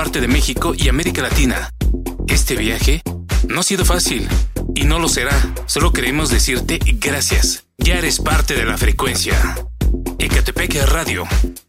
parte de México y América Latina. Este viaje no ha sido fácil y no lo será. Solo queremos decirte gracias. Ya eres parte de la frecuencia. Ecatepec Radio.